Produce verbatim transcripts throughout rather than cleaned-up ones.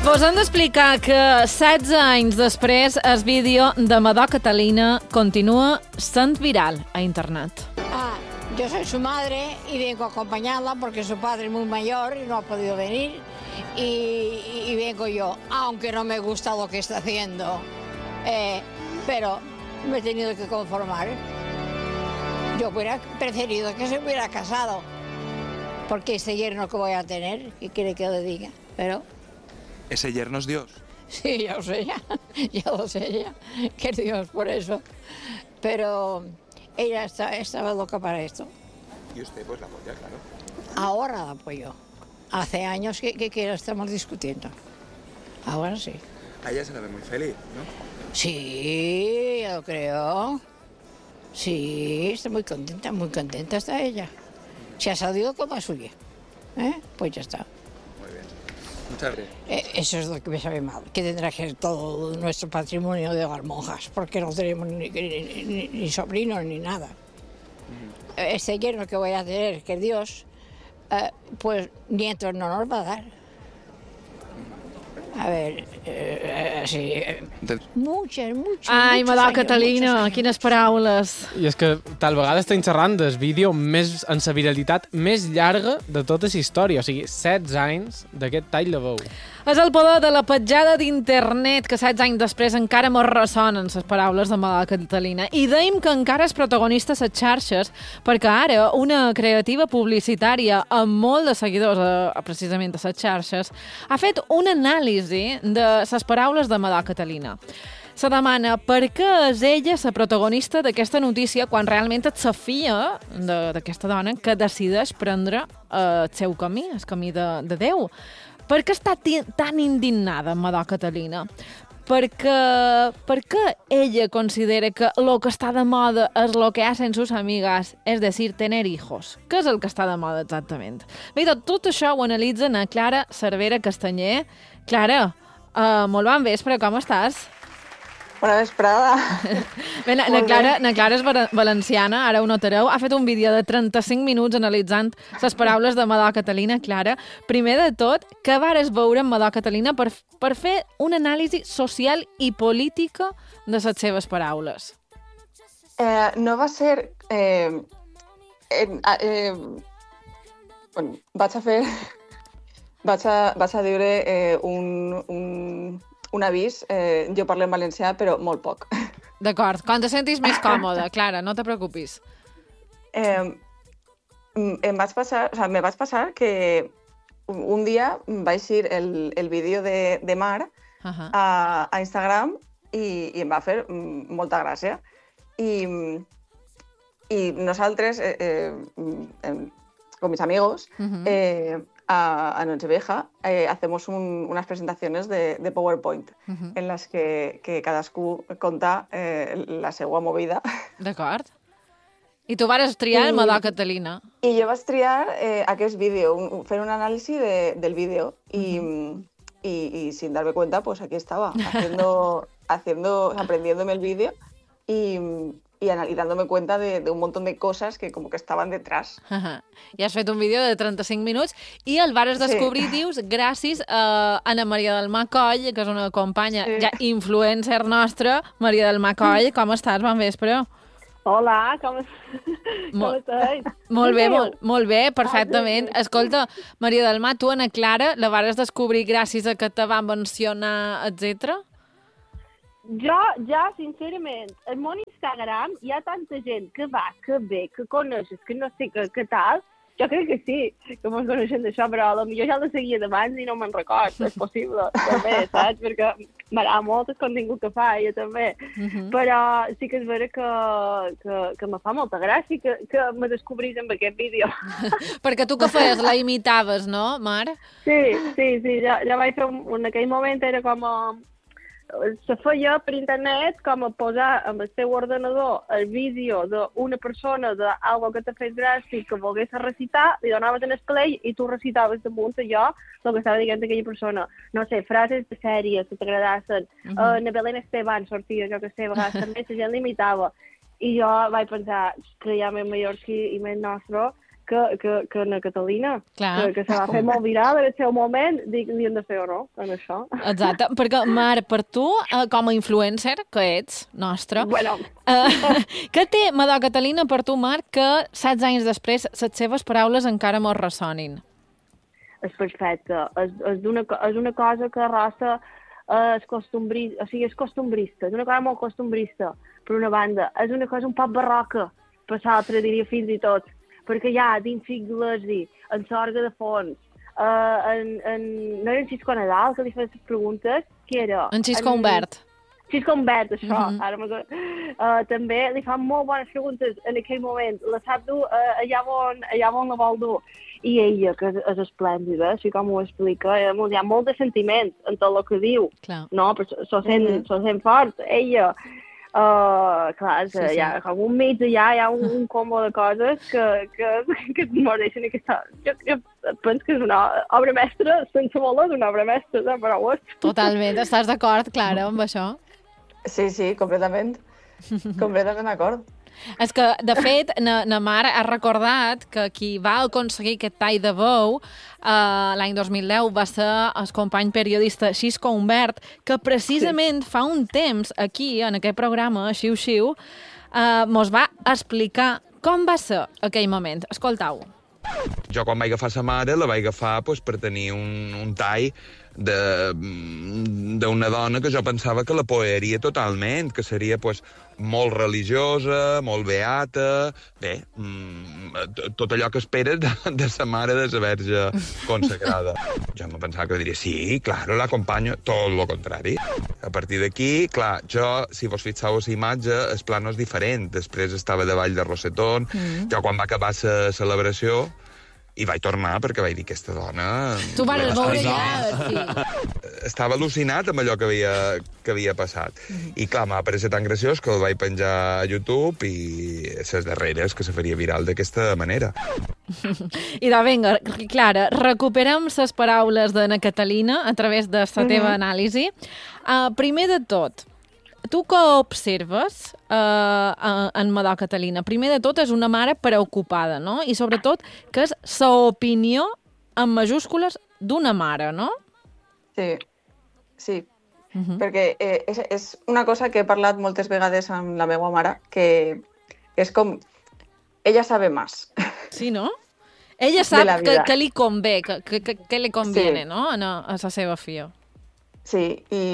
Vos hem d'explicar que setze anys després el vídeo de Madó Catalina continua sent viral a internet. Ah, yo soy su madre y vengo a acompañarla porque su padre es muy mayor y no ha podido venir y, y vengo yo, aunque no me gusta lo que está haciendo, eh, pero me he tenido que conformar. Yo hubiera preferido que se hubiera casado, porque ese yerno que voy a tener, ¿qué quiere que le diga? Pero... ¿Ese yerno es Dios? Sí, ya lo sé, ya, ya lo sé, ya, que es Dios por eso. Pero ella está, estaba loca para esto. Y usted pues la apoya, claro. Ahora la apoyo. Hace años que, que, que lo estamos discutiendo. Ahora sí. A ella se la ve muy feliz, ¿no? Sí, yo creo. Sí, está muy contenta, muy contenta está ella. Se ha salido con la suya. ¿Eh? Pues ya está. Muy bien. Muchas gracias. Eh, eso es lo que me sabe mal, que tendrá que ser todo nuestro patrimonio de las monjas, porque no tenemos ni, ni, ni, ni sobrinos ni nada. Uh-huh. Este yerno que voy a tener, que Dios, eh, pues nietos no nos va a dar. A ver, eh, sí, eh, muchas, muchas, Ai, muchos Madó años, Catalina, muchos años. quines paraules. I és que tal vegada estem xerrant del vídeo més, en la viralitat més llarga de tota la història. O sigui, setze anys d'aquest tall de veu. És el poder de la petjada d'internet que setze anys després encara mos ressonen les paraules de Madó Catalina. I dèiem que encara és protagonista a les xarxes perquè ara una creativa publicitària amb molt de seguidors a, precisament a les xarxes ha fet una anàlisi de les paraules de Madó Catalina. Se demana per què és ella la protagonista d'aquesta notícia quan realment és la filla d'aquesta dona que decideix prendre el seu camí, el camí de, de Déu. Per què està tan indignada Madó Catalina? Perquè, perquè ella considera que el que està de moda és el que hacen sus amigas, és dir, tener hijos. Què és el que està de moda exactament? Bé, tot, tot això ho analitzen a Clara Cervera Castanyer. Clara, uh, molt bon vespre, com estàs? Bona vesprada. Bé, na, na, Clara, na Clara és valenciana, ara ho notareu. Ha fet un vídeo de trenta-cinc minuts analitzant les paraules de Madó Catalina. Clara, primer de tot, què vares veure en Madó Catalina per, per fer una anàlisi social i política de les seves paraules? Eh, no va ser... Eh, eh, eh, bueno, vaig a fer... vaig a, vaig a dir eh, un... un un avís, eh, jo parlo en valencià, però molt poc. D'acord, quan te sentis més còmoda, Clara, no te preocupis. Eh, em vaig passar, o sea, me vaig passar que un dia va eixir el, el vídeo de, de Mar uh-huh. a, a Instagram i, i em va fer molta gràcia. I, i nosaltres, eh, eh, con mis amigos, uh-huh. eh, A, a Nochevieja eh, hacemos un, unas presentaciones de, de PowerPoint uh-huh. en las que, que cadascú conta eh, la seva movida. D'acord. I tu vares triar I, Madó Catalina. I jo vaig triar eh, aquest vídeo, un, fer un anàlisi de, del vídeo i, uh-huh. y, y sin darme cuenta, pues aquí estaba, haciendo, haciendo, aprendiéndome el vídeo y... y, y dándome cuenta de, de un montón de cosas que como que estaban detrás. Uh-huh. I has fet un vídeo de trenta-cinc minuts i el vares descobrir, sí. dius, gràcies a Anna Maria del Mar Coll, que és una companya sí. ja influencer nostra. Maria del Mar Coll, com estàs? Bon vespre. Hola, com, com estàs? Molt bé, molt, molt bé, perfectament. Escolta, Maria del Mar, tu, Ana Clara, la vares descobrir gràcies a que te va mencionar, etcètera? Jo, ja, sincerament, al mon Instagram hi ha tanta gent que va, que ve, que coneixes, que no sé què, que tal. Jo crec que sí, que mos coneixem d'això, però potser ja la seguia d'abans i no me'n record, és possible, també, saps? Perquè m'agrada molt el contingut que fa, jo també. Uh-huh. Però sí que és vera que, que, que me fa molta gràcia que, que me descobrís amb aquest vídeo. Perquè tu que feies, la imitaves, no, Mar? Sí, sí, sí, ja, ja vaig fer un, en aquell moment era com... A, se feia per internet com a posar amb el seu ordenador el vídeo d'una persona d'algo que t'ha fet gràcia que volgués recitar, li donaves en el play i tu recitaves damunt allò el que estava dient aquella persona. No sé, frases de sèrie que t'agradassin. Uh-huh. uh, na Belén Esteban sortia, jo que sé, a vegades també la gent l'imitava. I jo vaig pensar que hi ha més mallorquí i més nostre que, que, que na Catalina, Clar. que, que se va fer molt viral en el seu moment, dic, li hem de fer honor en això. Exacte, perquè, Mar, per tu, eh, com a influencer que ets, nostre, Bueno. eh, què té Madò Catalina per tu, Mar, que setze anys després les seves paraules encara mos ressonin? És perfecte. És, és, una, és una cosa que arrasa és costumbrista, o sigui, és costumbrista, és una cosa molt costumbrista, per una banda. És una cosa un poc barroca, per l'altra diria fins i tot, perquè hi ha dins Iglesi, en Sorga de Fons, uh, en, en, no era en Xisco Nadal, que li feia les preguntes, qui era? En Xisco Humbert. Xisco Humbert, això, Mm -hmm. ara m'acordo. Uh, també li fan molt bones preguntes en aquell moment, la sap dur uh, allà, on, allà on la vol dur. I ella, que és, és esplèndida, així com ho explica, hi ha molt de sentiments en tot el que diu, clar. No? Però s'ho sent, mm -hmm. sent fort, ella. Uh, clar, sí, sí. Hi ha com un mig allà, hi ha un, un combo de coses que, que, que et mordeixen aquesta... Jo, jo penso que és una obra mestra, sense voler, és una obra mestra de paraules. Totalment, estàs d'acord, Clara, amb això? Sí, sí, completament. Completament d'acord. És que, de fet, na, na Mar ha recordat que qui va aconseguir aquest tall de veu eh, l'any dos mil deu va ser el company periodista Xisco Humbert, que precisament sí. fa un temps aquí, en aquest programa, Xiu Xiu, eh, mos va explicar com va ser aquell moment. Escoltau. Jo quan vaig agafar sa mare la vaig agafar pues, per tenir un, un tall d'una dona que jo pensava que la poeria totalment, que seria pues, molt religiosa, molt beata, bé, tot allò que esperes de, de sa mare de sa verge consagrada. Jo me pensava que diria, sí, claro, l'acompanyo, tot el contrari. A partir d'aquí, clar, jo, si vos fixeu a la imatge, el plano és diferent. Després estava davall de Rosetón, mm. jo quan va acabar la celebració, i vaig tornar perquè vaig dir, aquesta dona... Tu vas veure ja, sí. Estava al·lucinat amb allò que havia, que havia passat. Mm-hmm. I clar, m'ha paregut tan graciós que el vaig penjar a YouTube i les darreres que se faria viral d'aquesta manera. I de vinga, Clara, recuperem les paraules d'Anna Catalina a través de la mm-hmm. teva anàlisi. Uh, primer de tot, tu que observes uh, en Madò Catalina, primer de tot és una mare preocupada, no? I sobretot que és l'opinió en majúscules d'una mare, no? Sí, sí. Uh-huh. Perquè eh, és, és una cosa que he parlat moltes vegades amb la meva mare, que és com... Ella sabe más. Sí, no? Ella sap que, que li convé, que, que, que li conviene, sí. No? A, a la seva filla. Sí, i...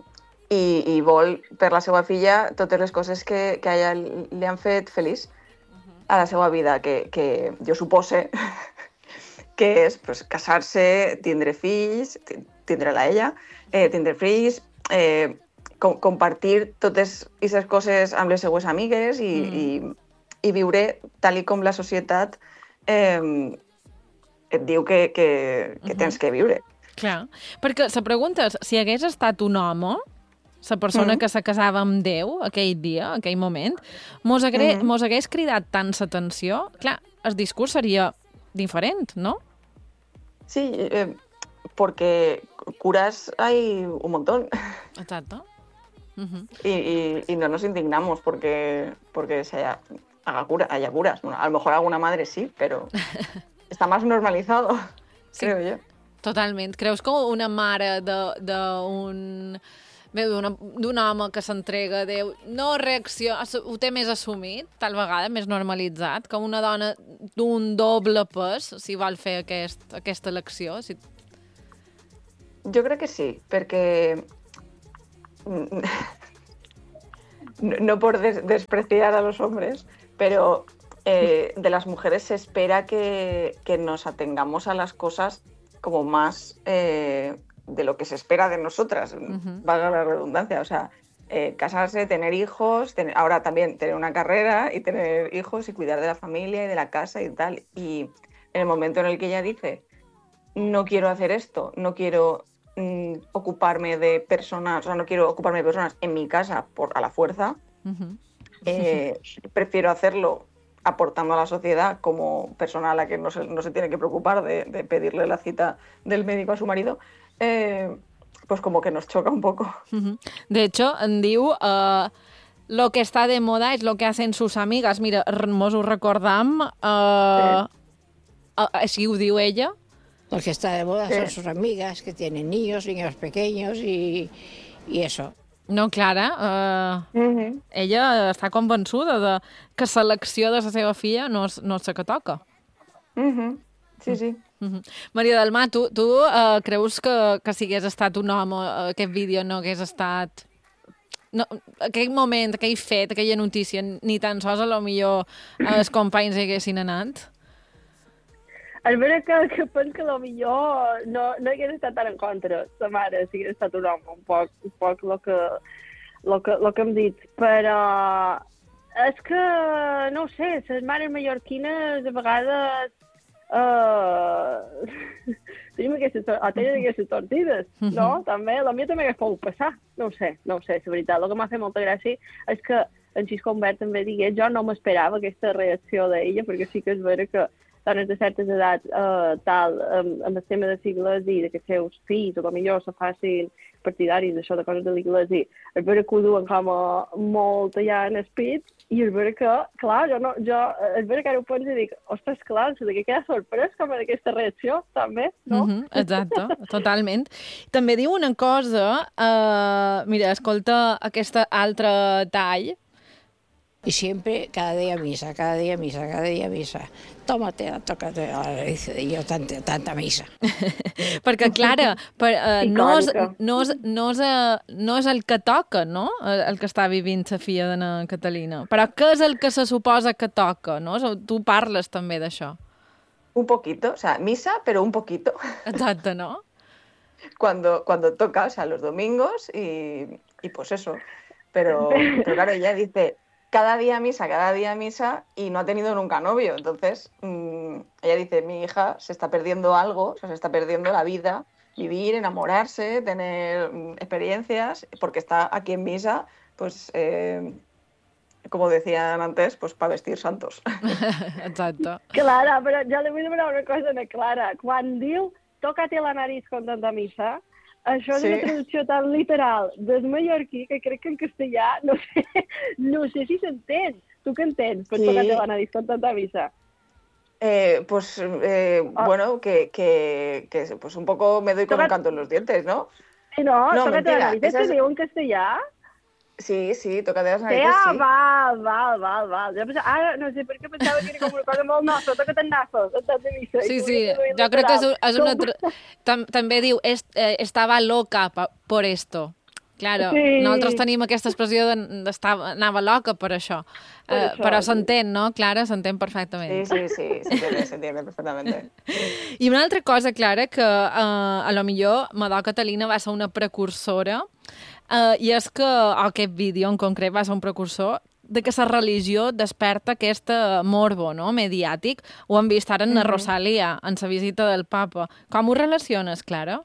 I, i vol per la seva filla totes les coses que, que a ella li han fet feliç a la seva vida, que, que jo supose que és pues, casar-se, tindre fills, tindre-la ella, eh, tindre fills, eh, com, compartir totes aquestes coses amb les seues amigues i, mm. i, i viure tal i com la societat eh, et diu que, que, que tens que viure. Clar, perquè la pregunta és, si hagués estat un home, la persona mm. que se casava amb Déu aquell dia, aquell moment, mos, hagués, mm. mos hagués cridat tant l'atenció, clar, el discurs seria diferent, ¿no? Sí, eh, porque curas hay un montón. Exacto. Uh-huh. y, y, y no nos indignamos porque, porque se haya, haga cura, haya curas. Bueno, a lo mejor alguna madre sí, pero está más normalizado, sí, creo yo. Totalment. Creus que una mare d'un... d'un home que s'entrega a Déu no reacciona, ho té més assumit, tal vegada, més normalitzat, que una dona d'un doble pes, si vol fer aquest, aquesta elecció? Si... Jo crec que sí, perquè no, no por des despreciar a los hombres, pero eh, de las mujeres se espera que, que nos atengamos a las cosas como más... Eh, de lo que se espera de nosotras, uh-huh. valga la redundancia, o sea, eh, casarse, tener hijos, tener, ahora también tener una carrera y tener hijos y cuidar de la familia y de la casa y tal. Y en el momento en el que ella dice, no quiero hacer esto, no quiero mm, ocuparme de personas, o sea, no quiero ocuparme de personas en mi casa por, a la fuerza, uh-huh. eh, prefiero hacerlo aportando a la sociedad como persona a la que no se, no se tiene que preocupar de, de pedirle la cita del médico a su marido, Eh, pues como que nos choca un poco. Uh-huh. De hecho, en diu uh, lo que está de moda es lo que hacen sus amigas. Mira, mos ho recordam uh, sí. així ho diu ella. Los que está de moda son sus amigas, que tienen niños, niños pequeños y, y eso. No, Clara, uh, uh-huh. ella està convençuda de que l'elecció de la seva filla no és, no és la que toca. Uh-huh. Sí, sí. Uh-huh. Maria del Mar, tu, tu uh, creus que, que si hagués estat un home, uh, aquest vídeo no hagués estat... No, aquell moment, aquell fet, aquella notícia, ni tan sols a lo millor els companys haguessin anat? És veritat que, que penso que potser no, no hagués estat tan en contra la mare si hagués estat un home, un poc, un poc el que, lo que, lo que hem dit, però és que, no ho sé, les mares mallorquines a vegades uh, tenim aquestes, o tenen aquestes tortides, no? També, la meva també hagués pogut passar, no ho sé, no ho sé, la veritat. El que m'ha fet molta gràcia és que en Xisco Humbert també digué, jo no m'esperava aquesta reacció d'ella, perquè sí que és vera que dones de certes edats, uh, tal, um, amb el tema de sigles i de que els seus fills, o millor se facin partidaris d'això de coses de l'Igles, i és vera que ho duen com a molt allà en espit, i és vera que, clar, jo, no, jo és vera que ara ho penso i dic, ostres, clar, de que queda sorprès com d'aquesta reacció, també, no? Mm-hmm, exacte, totalment. També diu una cosa, uh, mira, escolta aquesta altra tall. Y siempre, cada día misa, cada día misa, cada día misa. Tómate, tócate, dice yo, tanta, tanta misa. Perquè, Clara, per, uh, no, és, no, és, no, és, uh, no és el que toca, no?, el que està vivint la filla d'Anna Catalina. Però què és el que se suposa que toca, no? Tu parles també d'això. Un poquito, o sea, misa, pero un poquito. Exacte, ¿no? Cuando, cuando toca, o sea, los domingos y, y pues eso. Pero, pero claro, ella dice... cada día misa, cada día misa, y no ha tenido nunca novio. Entonces, mmm, ella dice, mi hija se está perdiendo algo, o sea, se está perdiendo la vida, vivir, enamorarse, tener mmm, experiencias, porque está aquí en misa, pues, eh, como decían antes, pues para vestir santos. Exacto. Clara, però jo li vull demanar una cosa a Clara. Quan diu, tócate la nariz con tanta misa, això és sí. Una traducció tan literal del mallorquí que crec que en castellà no sé, no sé si s'entén. Tu què entens per sí. Tócate la nariz con tanta misa? Eh, pues, eh, oh. bueno, que, que, que pues un poco me doy con Tócate... un canto en los dientes, ¿no? Sí, no, no tócate la nariz, ¿se diu en castellà? Sí, sí, tócate las narices, sí. sí. Val, val, val, val. Jo pensava, ara no sé per què pensava que era com una cosa molt nostra, tócate el naso, tócate misa. Sí, sí, jo crec que és, és una... Tam, també diu, est, eh, estava loca por esto. Claro, sí. Nosaltres tenim aquesta expressió d'anava de, loca per això. Per uh, això però s'entén, no, Clara? S'entén perfectament. Sí, sí, sí, s'entén, s'entén perfectament. I una altra cosa, Clara, que uh, a lo millor Madò Catalina va ser una precursora, uh, i és que aquest vídeo en concret va ser un precursor de que la religió desperta aquest morbo, no?, mediàtic. Ho hem vist ara en mm-hmm. Rosalía, en la visita del papa. Com ho relaciones, Clara?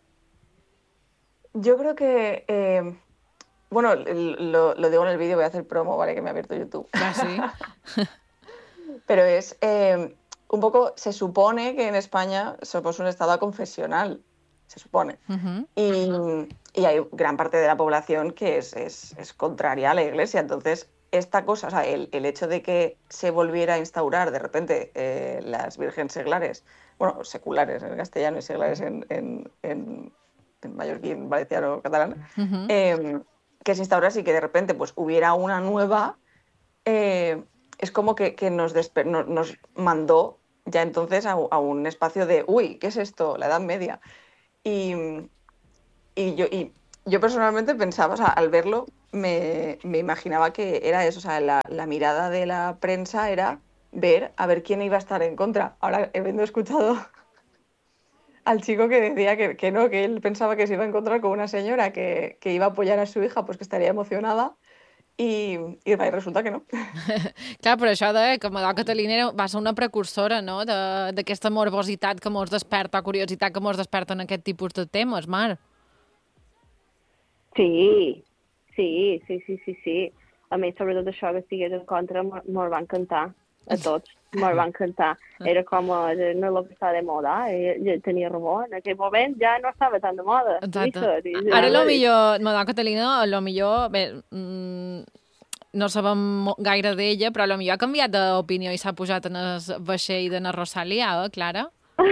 Yo creo que, eh, bueno, lo, lo digo en el vídeo, voy a hacer promo, ¿vale?, que me ha abierto YouTube. Ah, sí. Pero es, eh, un poco, se supone que en España somos un estado confesional, se supone. Uh-huh. y, y hay gran parte de la población que es, es, es contraria a la Iglesia. Entonces, esta cosa, o sea, el, el hecho de que se volviera a instaurar de repente eh, las virgen seglares, bueno, seculares en castellano y seglares en... en, en en mallorquí, en valenciano, catalán, uh-huh. eh, que se instaurase y que de repente pues, hubiera una nueva, eh, es como que, que nos, desper- no, nos mandó ya entonces a, a un espacio de, uy, ¿qué es esto? La Edad Media. Y, y, yo, y yo personalmente pensaba, o sea, al verlo, me, me imaginaba que era eso, o sea, la, la mirada de la prensa era ver a ver quién iba a estar en contra. Ahora, habiendo escuchado al chico que decía que, que no, que él pensaba que se iba a encontrar con una señora que, que iba a apoyar a su hija, pues que estaria emocionada, i, i resulta que no. Clar, però això de que Madò Catalina va ser una precursora, no?, d'aquesta morbositat que mos desperta, curiositat que mos desperta en aquest tipus de temes, Mar. Sí, sí, sí, sí, sí, sí. A més, sobretot això que estigués en contra, mos va encantar a tots. Me'l van cantar. Era com, no el que estava de moda, eh? Tenia raó. En aquell moment ja no estava tan de moda. Exacte. Ara, lo millor, Madò Catalina, lo millor, bé, mmm, no sabem gaire d'ella, però potser ha canviat d'opinió i s'ha pujat en el vaixell de la Rosalía, ¿eh, Clara?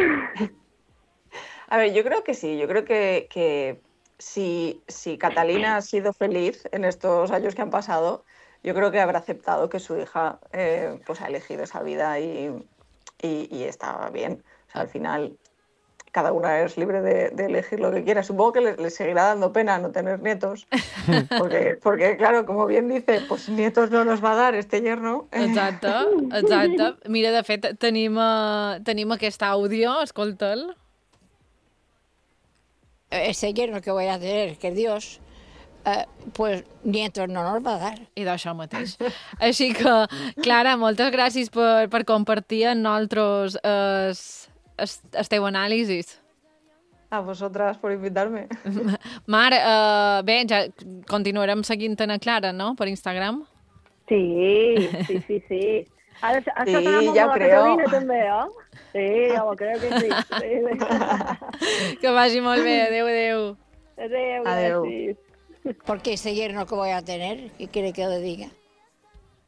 A ver, yo creo que sí, yo creo que, que si, si Catalina ha sido feliz en estos años que han pasado, yo creo que habrá aceptado que su hija eh, pues ha elegido esa vida y, y, y está bien. O sea, al final, cada una es libre de, de elegir lo que quiera. Supongo que les, les seguirá dando pena no tener nietos, porque, porque, claro, como bien dice, pues nietos no nos va a dar este yerno. Exacte, exacte. Mira, de fet, tenim, uh, tenim aquest àudio, escolta'l. Este yerno que voy a tener, que Dios, eh, pues nietos no nos va a dar. I d'això mateix. Així que, Clara, moltes gràcies per, per compartir amb nosaltres el, el, el teu anàlisi. A vosotras por invitarme. Mar, uh, bé, ja continuarem seguint a Clara, no?, per Instagram. Sí, sí, sí, sí. Ara, això sí, serà molt ja de la creo. Catalina, també, eh? Sí, ja ho crec que sí. sí. Que vagi molt bé. Adéu, adéu. Adéu, Adéu. gràcies. Porque este yerno que voy a tener, ¿qué quiere que le diga?